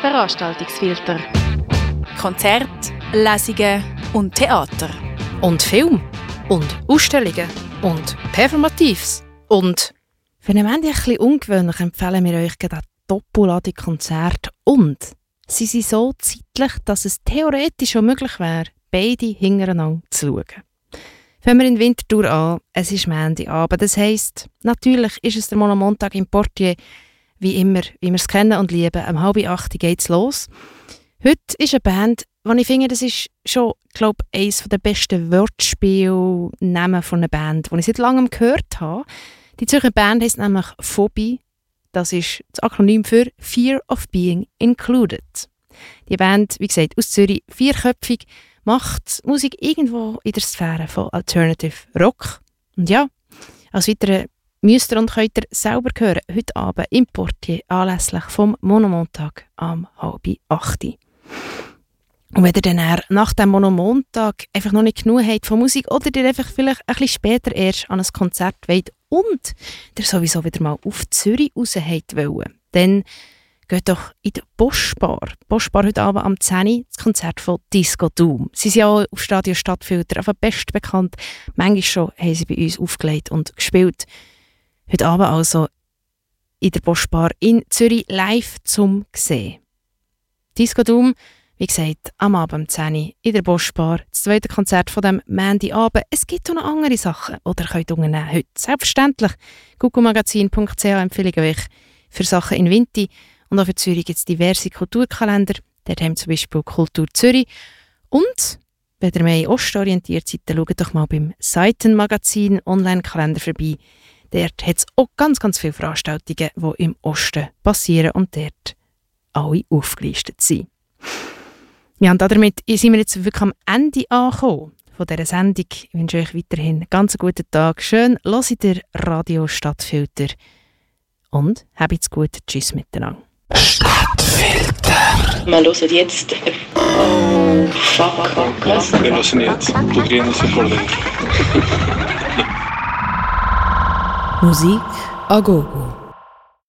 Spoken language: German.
Veranstaltungsfilter. Konzerte, Lesungen und Theater. Und Film. Und Ausstellungen. Und Performatives. Und für einen Moment ein bisschen ungewöhnlich empfehlen wir euch gerade Doppelladung Konzert. Und sie sind so zeitlich, dass es theoretisch schon möglich wäre, beide hintereinander zu schauen. Fangen wir in Winterthur an. Es ist Montagabend. Das heisst, natürlich ist es der Monomontag im Portier. Wie immer, wie wir es kennen und lieben. Um 7:30 geht's los. Heute ist eine Band, die ich finde, das ist schon, glaube ich, eines der besten Wortspielnamen von einer Band, die ich seit langem gehört habe. Die Zürcher Band heisst nämlich Phobie. Das ist das Akronym für Fear of Being Included. Die Band, wie gesagt, aus Zürich, 4köpfig, macht Musik irgendwo in der Sphäre von Alternative Rock. Und ja, als weiterer müsst ihr und könnt ihr selber hören, heute Abend im Portier anlässlich vom Monomontag am 7:30. Und wenn ihr dann nach dem Monomontag einfach noch nicht genug habt von Musik oder ihr einfach vielleicht ein bisschen später erst an ein Konzert wollt und ihr sowieso wieder mal auf Zürich raus wollt, dann geht doch in die Boschbar. Boschbar heute Abend am 10 Uhr, das Konzert von Disco Doom. Sie sind ja auch auf Stadion Stadtfilter, einfach best bekannt. Manchmal schon haben sie bei uns aufgelegt und gespielt. Heute Abend also in der Boschbar in Zürich live zum Sehen. Disco Doom, wie gesagt, am Abend um 10 Uhr in der Boschbar. Das zweite Konzert von dem Montagabend. Es gibt auch noch andere Sachen, die ihr könnt unternehmen heute. Selbstverständlich. Googlemagasin.ch empfehle ich euch für Sachen in Winti. Und auch für Zürich gibt es diverse Kulturkalender. Dort haben wir zum Beispiel Kultur Zürich. Und wenn ihr mehr ostorientiert seid, dann schaut doch mal beim Seitenmagazin Online-Kalender vorbei. Dort hat es auch ganz, ganz viele Veranstaltungen, die im Osten passieren und dort alle aufgelistet sind. Ja, und damit sind wir jetzt wirklich am Ende angekommen von dieser Sendung. Ich wünsche euch weiterhin einen ganz guten Tag. Schön, hört ihr Radio Stadtfilter. Und habt's gut. Tschüss miteinander. Stadtfilter. Wir hören jetzt... Oh, fuck. Was? Wir hören jetzt Pugrinos Recording. Musik a gogo.